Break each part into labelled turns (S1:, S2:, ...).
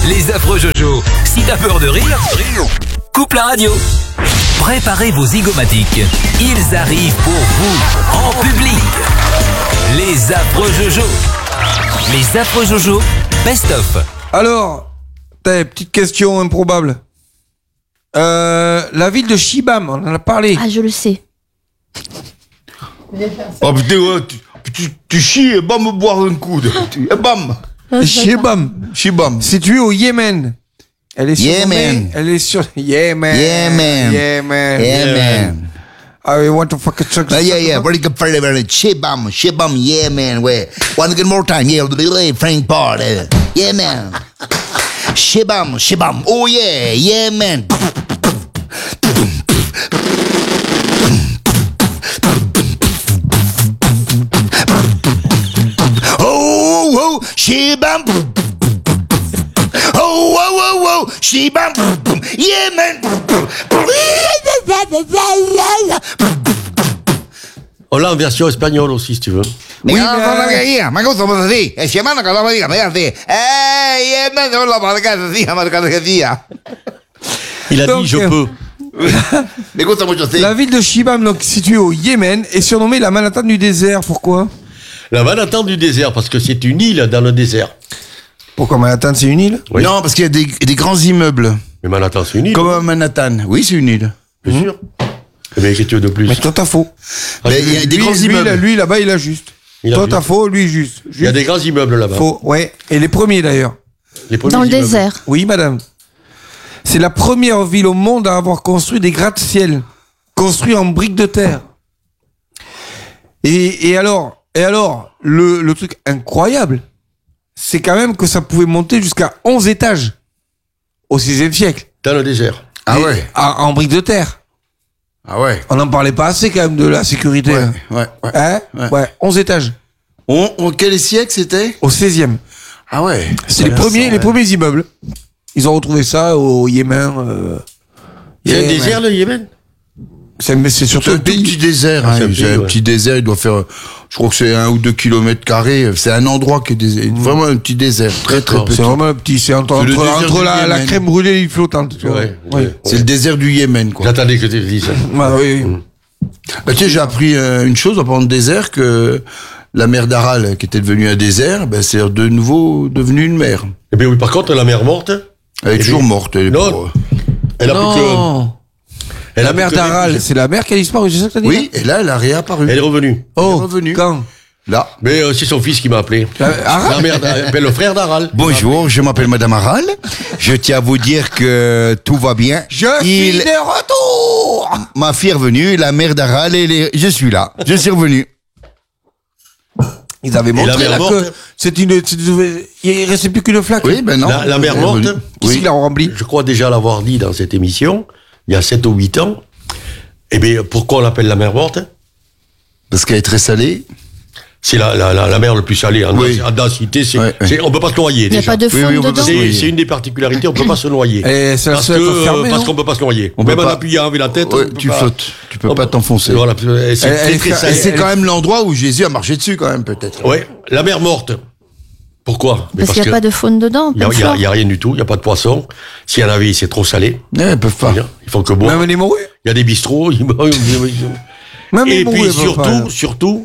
S1: Les affreux Jojo. Si t'as peur de rire, coupe la radio. Préparez vos zygomatiques. Ils arrivent pour vous, en public. Les affreux Jojo. Les affreux Jojo, best-of.
S2: Alors, petite question improbable. La ville de Shibam, on en a parlé.
S3: Ah, je le sais.
S4: Oh putain, ouais, tu chies et bam, me boire un coup. Et bam.
S2: Shibam. Située au Yémen. Elle est
S4: Yémen.
S2: Elle est sur Yémen. I want to fuck a truck.
S4: Yeah. Very good, very, very. Shibam, yeah, man. Wait, one good more time. Yeah, Frank Part. Yeah, man. Shibam. Oh yeah, man. Oh, Shibam. Oh, Shibam. Yeah, man.
S5: On l'a en version espagnole aussi, si tu veux.
S4: Oui, ma cosa può dire? E chiamano che la dica, ma dire. Non la parla zia.
S5: Il a
S2: Donc,
S5: dit, je peux.
S4: Mais cosa mucho dire?
S2: La ville de Shibam, donc située au Yémen, est surnommée la Manhattan du désert. Pourquoi?
S5: La Manhattan du désert, parce que c'est une île dans le désert.
S2: Pourquoi Manhattan, c'est une île?
S5: Oui.
S4: Non, parce qu'il y a des grands immeubles.
S5: Mais Manhattan, c'est une île.
S4: Comme Manhattan. Oui, c'est une île.
S5: Bien sûr. Mais qu'est-ce que tu veux de plus?
S2: Mais toi, t'as faux.
S4: Mais il y a des grands immeubles.
S2: Lui, là-bas, il a juste.
S5: Il a
S2: Toi,
S5: juste.
S2: t'as faux, lui, juste.
S5: Il y a des grands immeubles là-bas.
S2: Faux, ouais. Et les premiers, d'ailleurs.
S5: Les premiers
S3: Dans le
S5: immeubles.
S3: désert.
S2: Oui, madame. C'est la première ville au monde à avoir construit des gratte-ciel. Construits en briques de terre. Et alors, le truc incroyable, c'est quand même que ça pouvait monter jusqu'à 11 étages. Au 6e siècle.
S5: Dans le désert.
S4: Ah
S2: Et
S4: ouais.
S2: en briques de terre.
S4: Ah ouais.
S2: On n'en parlait pas assez quand même de la sécurité. hein.
S4: Ouais.
S2: Hein? Ouais, 11 étages.
S4: Quel siècle c'était?
S2: Au 16e.
S4: Ah ouais.
S2: C'est les premiers immeubles. Ils ont retrouvé ça au Yémen.
S5: C'est un
S2: Yémen.
S5: désert, le Yémen?
S2: C'est surtout
S4: C'est un
S2: un
S4: tout
S2: pays.
S4: petit désert.
S5: Ah, c'est un
S4: C'est
S5: pays,
S4: un
S5: ouais.
S4: petit désert. Il doit faire, je crois que c'est 1 ou 2 kilomètres carrés. C'est un endroit qui est vraiment un petit désert. Très
S5: D'accord.
S4: petit.
S2: C'est vraiment un petit. C'est entre
S4: C'est le désert
S2: entre
S4: du
S2: la
S4: Yémen.
S2: crème brûlée et l'île flottante. tu vois.
S5: Ouais.
S4: C'est le désert du Yémen, quoi.
S5: J'attendais que tu dises ça.
S2: Ouais, oui.
S4: Bah, tu sais, j'ai appris une chose en parlant de désert, que la mer d'Aral, qui était devenue un désert, c'est de nouveau devenu une mer.
S5: Eh bien oui, par contre, la mer morte,
S4: Elle est toujours morte. Elle est
S5: Non.
S4: pas-
S5: elle a plus que...
S2: Non.
S5: Elle
S2: La
S5: a
S2: mer
S5: plus que-
S2: d'Aral, c'est la mer qui a disparu, c'est ça que t'as dit?
S4: Oui, et là, elle a réapparu.
S5: Elle est revenue.
S2: Oh,
S4: elle est revenue.
S2: Quand?
S4: Là.
S5: Mais c'est son fils qui m'a appelé.
S2: Aral?
S5: La mère d'Aral, le frère d'Aral.
S4: Bonjour, je m'appelle Madame Aral. Je tiens à vous dire que tout va bien.
S2: Je suis de retour!
S4: Ma fille est revenue, la mère d'Aral, je suis là. Je suis revenu.
S2: Ils avaient
S5: Et la
S2: montré
S5: mer
S2: là
S5: morte?
S2: que il restait plus qu'une flaque.
S4: Oui, ben non.
S5: La mer
S4: Elle est
S5: morte,
S4: revenue.
S2: Qu'est-ce qu'il a rempli?
S5: je crois déjà l'avoir dit dans cette émission, il y a 7 ou 8 ans. Eh bien, pourquoi on l'appelle la mer morte?
S4: Parce qu'elle est très salée.
S5: C'est la mer le plus salée en,
S4: Oui.
S5: en densité.
S4: Ouais.
S5: On peut pas se noyer,
S3: Il n'y a
S5: déjà.
S3: pas de faune
S4: oui, on peut
S3: dedans.
S4: se noyer.
S5: C'est une des particularités, on peut pas se noyer.
S2: Et c'est la
S5: Parce
S2: seule à être fermée,
S5: parce
S2: non?
S5: qu'on peut pas se noyer.
S4: On
S5: Même
S4: peut
S5: en
S4: pas.
S5: appuyant avec la tête,
S4: Ouais,
S5: on peut
S4: tu
S5: pas-
S4: flottes. Tu peux
S5: on
S4: pas
S5: peut-
S4: t'enfoncer.
S5: Voilà, c'est
S2: Elle
S5: très
S2: est
S5: très
S2: fer-
S4: Et
S5: salé.
S4: c'est quand même l'endroit où Jésus a marché dessus, quand même, peut-être.
S5: Ouais, la mer morte. Pourquoi? Mais
S3: Parce qu'il n'y a pas de faune dedans.
S5: Il y a,
S3: pas de
S5: il y a-
S3: flore.
S5: il y a rien du tout, il n'y a pas de poisson. S'il y en avait, c'est trop salé.
S4: Ouais, ils peuvent pas.
S5: Il faut que boire.
S2: Même les morues?
S5: Il y a des bistrots.
S2: Même les
S5: Et
S2: morues,
S5: puis
S2: elles peuvent pas.
S5: surtout,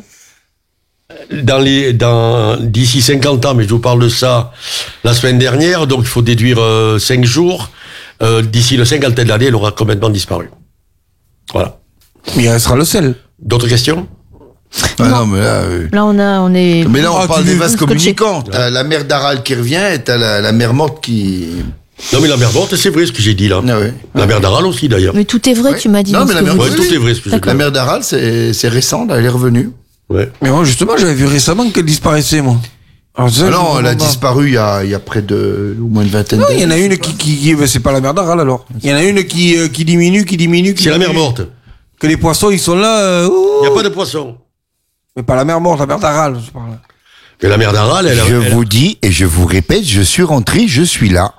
S5: d'ici 50 ans, mais je vous parle de ça la semaine dernière, donc il faut déduire 5 jours. D'ici le 50e de l'année, elle aura complètement disparu. Voilà.
S2: Mais il restera le sel.
S5: D'autres questions?
S4: Ah non, mais là.
S3: Là, on est.
S4: Mais là, on
S2: Ah,
S4: parle
S2: tu
S4: des
S2: veux
S4: vases
S3: scotcher.
S4: communicants. T'as la mer d'Aral qui revient et t'as la mer morte qui.
S5: Non, mais la mer morte, c'est vrai ce que j'ai dit là.
S4: Ah ouais.
S5: La mer d'Aral aussi d'ailleurs.
S3: Mais tout est vrai,
S4: Ouais.
S3: tu m'as dit.
S4: Non,
S3: dans
S4: mais
S3: ce
S4: la
S3: que
S4: mer-
S3: vous
S5: Ouais,
S3: dites.
S5: tout est vrai ce que j'ai dit.
S4: La mer d'Aral, c'est récent, là, elle est revenue.
S5: Ouais.
S2: Mais moi, justement, j'avais vu récemment qu'elle disparaissait, moi. Alors, ça,
S4: Ah
S2: je
S4: non,
S2: comprends
S4: elle a
S2: pas.
S4: disparu il y a près de au moins une vingtaine
S2: Non,
S4: d'années.
S2: il y en a une qui c'est pas la mer d'Aral alors. Il y en a une qui diminue.
S5: C'est la mer morte.
S2: Que les poissons, ils sont là.
S5: Il n'y a pas de poisson.
S2: Mais pas la mer morte, la mer d'Aral, je parle.
S5: Mais la mer d'Aral, elle
S4: Je vous dis et je vous répète, je suis rentré, je suis là.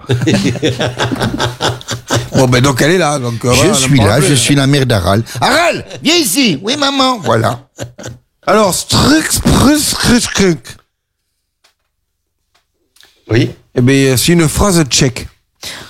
S2: Bon, ben donc elle est là. Donc,
S4: Je suis là, je suis la mer d'Aral. Aral, viens ici. Oui, maman. Voilà.
S2: Alors, Strux.
S5: Oui.
S2: Eh ben, c'est une phrase tchèque.